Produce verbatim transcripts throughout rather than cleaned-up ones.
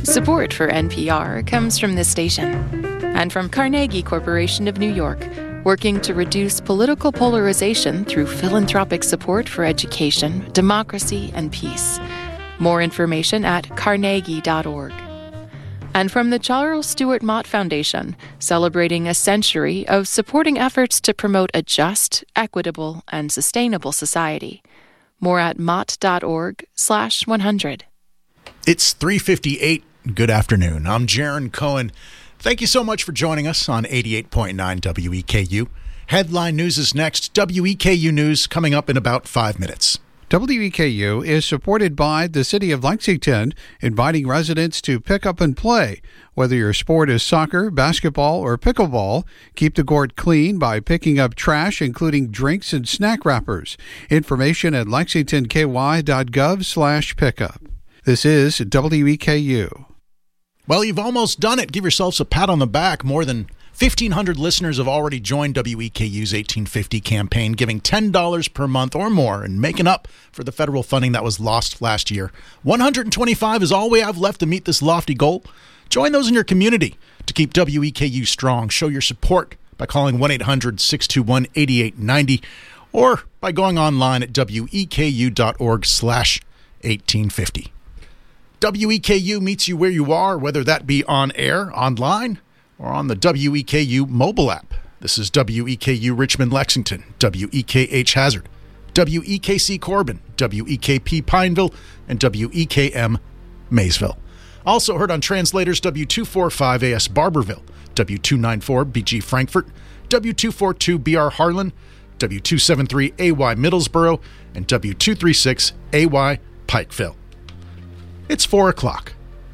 Support for N P R comes from this station and from Carnegie Corporation of New York, working to reduce political polarization through philanthropic support for education, democracy, and peace. More information at carnegie dot org. And from the Charles Stewart Mott Foundation, celebrating a century of supporting efforts to promote a just, equitable, and sustainable society. More at mott dot org slash one hundred. It's three fifty-eight. Good afternoon. I'm Jaron Cohen. Thank you so much for joining us on eighty-eight point nine W E K U. Headline News is next. W E K U News coming up in about five minutes. W E K U is supported by the City of Lexington, inviting residents to pick up and play. Whether your sport is soccer, basketball, or pickleball, keep the court clean by picking up trash, including drinks and snack wrappers. Information at lexington k y dot gov slash pickup. This is W E K U. Well, you've almost done it. Give yourselves a pat on the back. More than fifteen hundred listeners have already joined W E K U's eighteen fifty campaign, giving ten dollars per month or more and making up for the federal funding that was lost last year. one hundred twenty-five is all we have left to meet this lofty goal. Join those in your community to keep W E K U strong. Show your support by calling one eight hundred six two one eight eight nine zero or by going online at W E K U dot org slash eighteen fifty. W E K U meets you where you are, whether that be on air, online, or on the W E K U mobile app. This is W E K U Richmond, Lexington, W E K H Hazard, W E K C Corbin, W E K P Pineville, and W E K M Maysville. Also heard on translators W two forty-five A S Barberville, W two ninety-four B G Frankfort, W two forty-two B R Harlan, W two seventy-three A Y Middlesboro, and W two thirty-six A Y Pikeville. It's four o'clock.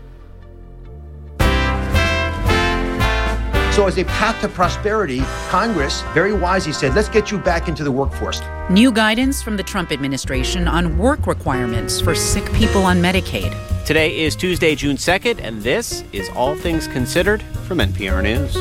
So as a path to prosperity, Congress very wisely said, let's get you back into the workforce. New guidance from the Trump administration on work requirements for sick people on Medicaid. Today is Tuesday, June second, and this is All Things Considered from N P R News.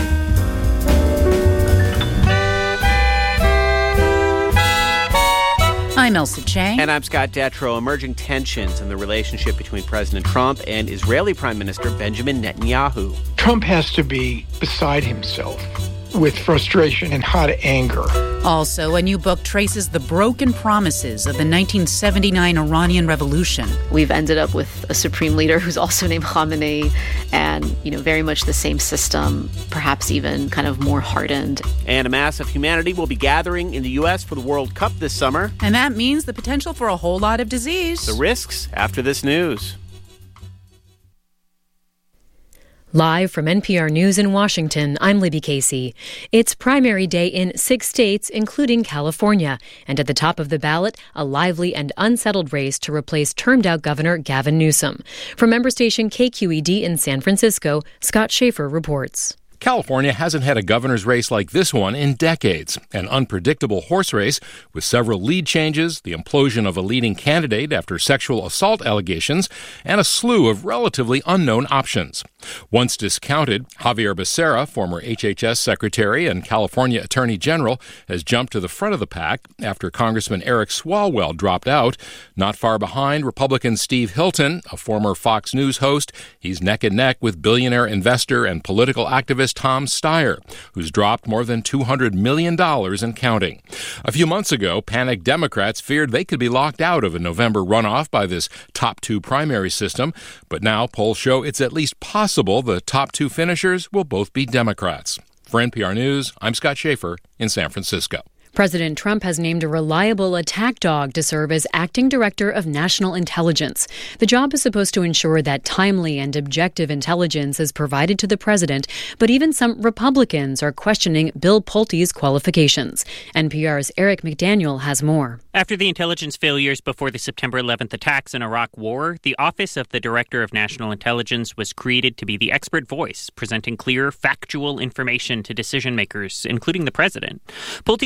I'm Elsa Chang. And I'm Scott Detrow. Emerging tensions in the relationship between President Trump and Israeli Prime Minister Benjamin Netanyahu. Trump has to be beside himself with frustration and hot anger. Also, a new book traces the broken promises of the nineteen seventy-nine Iranian Revolution. We've ended up with a supreme leader who's also named Khamenei, and, you know, very much the same system, perhaps even kind of more hardened. And a mass of humanity will be gathering in the U S for the World Cup this summer. And that means the potential for a whole lot of disease. The risks after this news. Live from N P R News in Washington, I'm Libby Casey. It's primary day in six states, including California. And at the top of the ballot, a lively and unsettled race to replace termed-out Governor Gavin Newsom. From member station K Q E D in San Francisco, Scott Schaefer reports. California hasn't had a governor's race like this one in decades. An unpredictable horse race with several lead changes, the implosion of a leading candidate after sexual assault allegations, and a slew of relatively unknown options. Once discounted, Javier Becerra, former H H S Secretary and California Attorney General, has jumped to the front of the pack after Congressman Eric Swalwell dropped out. Not far behind, Republican Steve Hilton, a former Fox News host. He's neck and neck with billionaire investor and political activist Tom Steyer, who's dropped more than two hundred million dollars and counting. A few months ago, panicked Democrats feared they could be locked out of a November runoff by this top two primary system, but now polls show it's at least possible the top two finishers will both be Democrats. For N P R News, I'm Scott Schaefer in San Francisco. President Trump has named a reliable attack dog to serve as acting director of national intelligence. The job is supposed to ensure that timely and objective intelligence is provided to the president, but even some Republicans are questioning Bill Pulte's qualifications. N P R's Eric McDaniel has more. After the intelligence failures before the September eleventh attacks in Iraq War, the Office of the Director of National Intelligence was created to be the expert voice, presenting clear, factual information to decision makers, including the president. Pulte currently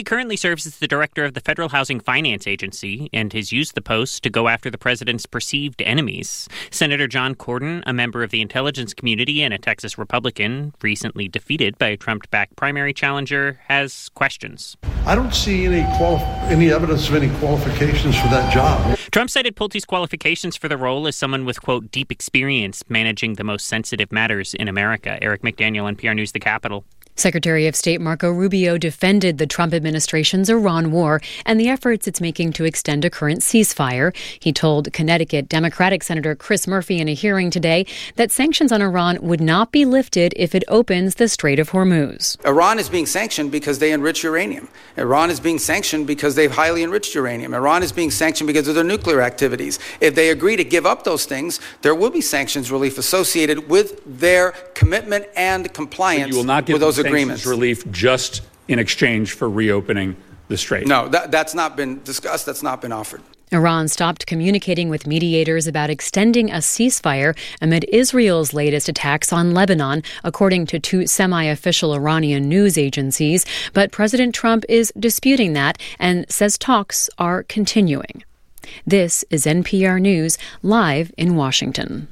serves as the director of the Federal Housing Finance Agency and has used the post to go after the president's perceived enemies. Senator John Cornyn, a member of the intelligence community and a Texas Republican, recently defeated by a Trump-backed primary challenger, has questions. I don't see any quali- any evidence of any qualifications for that job. Trump cited Pulte's qualifications for the role as someone with, quote, deep experience managing the most sensitive matters in America. Eric McDaniel, N P R News, The Capitol. Secretary of State Marco Rubio defended the Trump administration's Iran war and the efforts it's making to extend a current ceasefire. He told Connecticut Democratic Senator Chris Murphy in a hearing today that sanctions on Iran would not be lifted if it opens the Strait of Hormuz. Iran is being sanctioned because they enrich uranium. Iran is being sanctioned because they've highly enriched uranium. Iran is being sanctioned because of their nuclear activities. If they agree to give up those things, there will be sanctions relief associated with their commitment and compliance you will not give with those agreements. Relief just in exchange for reopening the strait. No, that, that's not been discussed. That's not been offered. Iran stopped communicating with mediators about extending a ceasefire amid Israel's latest attacks on Lebanon, according to two semi-official Iranian news agencies. But President Trump is disputing that and says talks are continuing. This is N P R News, live in Washington.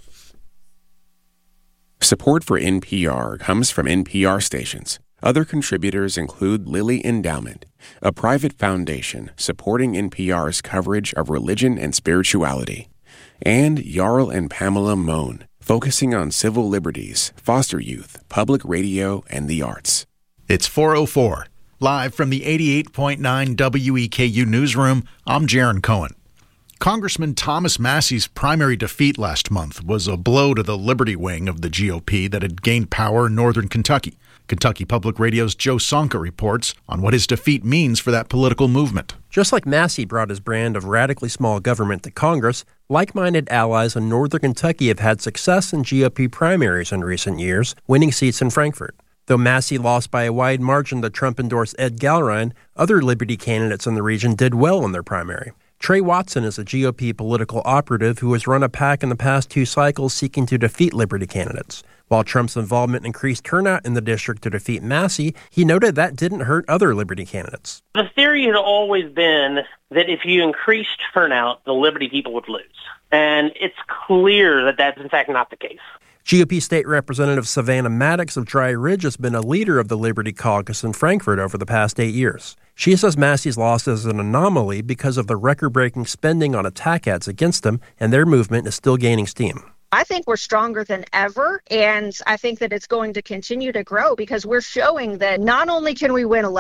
Support for N P R comes from N P R stations. Other contributors include Lilly Endowment, a private foundation supporting N P R's coverage of religion and spirituality, and Jarl and Pamela Mohn, focusing on civil liberties, foster youth, public radio, and the arts. It's four oh four. Live from the eighty-eight point nine W E K U newsroom, I'm Jaron Cohen. Congressman Thomas Massey's primary defeat last month was a blow to the Liberty wing of the G O P that had gained power in northern Kentucky. Kentucky Public Radio's Joe Sonka reports on what his defeat means for that political movement. Just like Massey brought his brand of radically small government to Congress, like-minded allies in northern Kentucky have had success in G O P primaries in recent years, winning seats in Frankfort. Though Massey lost by a wide margin to Trump-endorsed Ed Gallrein, other Liberty candidates in the region did well in their primary. Trey Watson is a G O P political operative who has run a PAC in the past two cycles seeking to defeat Liberty candidates. While Trump's involvement increased turnout in the district to defeat Massey, he noted that didn't hurt other Liberty candidates. The theory had always been that if you increased turnout, the Liberty people would lose. And it's clear that that's in fact not the case. G O P State Representative Savannah Maddox of Dry Ridge has been a leader of the Liberty Caucus in Frankfort over the past eight years. She says Massey's loss is an anomaly because of the record-breaking spending on attack ads against them, and their movement is still gaining steam. I think we're stronger than ever, and I think that it's going to continue to grow because we're showing that not only can we win elections,